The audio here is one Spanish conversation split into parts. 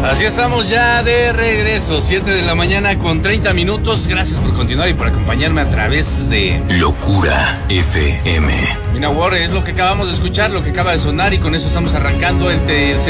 Así estamos ya de regreso, 7 de la mañana con 30 minutos. Gracias por continuar y por acompañarme a través de Locura FM. Mina War es lo que acabamos de escuchar, lo que acaba de sonar, y con eso estamos arrancando el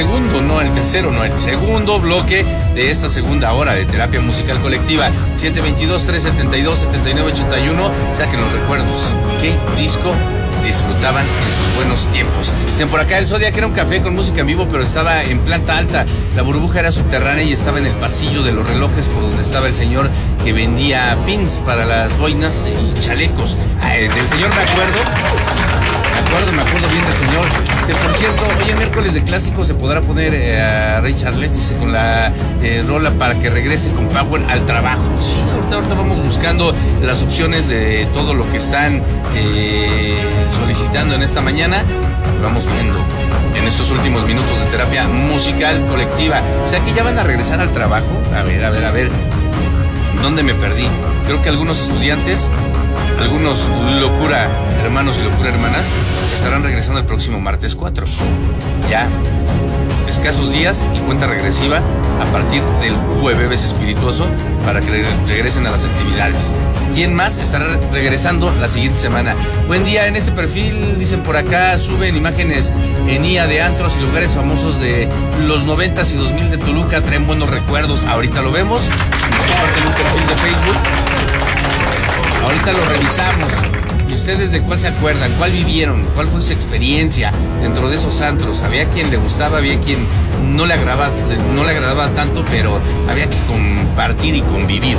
segundo bloque de esta segunda hora de terapia musical colectiva. 722-372-7981. Saquen los recuerdos. ¿Qué disco disfrutaban en sus buenos tiempos? Dicen por acá el Zodiac era un café con música en vivo, pero estaba en planta alta. La burbuja era subterránea y estaba en el pasillo de los relojes, por donde estaba el señor que vendía pins para las boinas y chalecos. Del señor me acuerdo bien del señor. Por cierto, hoy en miércoles de clásico se podrá poner a Ray Charles, dice, con la rola para que regrese con Power al trabajo. Sí, ahorita vamos buscando las opciones de todo lo que están solicitando en esta mañana. Vamos viendo en estos últimos minutos de terapia musical colectiva. O sea que ya van a regresar al trabajo. A ver, ¿dónde me perdí? Creo que algunos estudiantes, algunos locura hermanos y locura hermanas, estarán regresando el próximo martes 4. Ya escasos días y cuenta regresiva a partir del jueves espirituoso para que regresen a las actividades. ¿Quién más estará regresando la siguiente semana? Buen día, en este perfil, dicen por acá, suben imágenes en IA de antros y lugares famosos de los 90s y 2000 de Toluca, traen buenos recuerdos. Ahorita lo vemos, nos comparten un perfil de Facebook. Ahorita lo revisamos. ¿Y ustedes de cuál se acuerdan? ¿Cuál vivieron? ¿Cuál fue su experiencia dentro de esos antros? Había quien le gustaba, había quien no le agradaba tanto, pero había que compartir y convivir.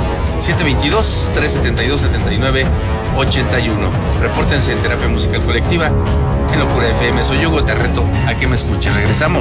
722-372-7981. Repórtense en Terapia Musical Colectiva en Locura FM. Soy Hugo, te reto a que me escuchen. Regresamos.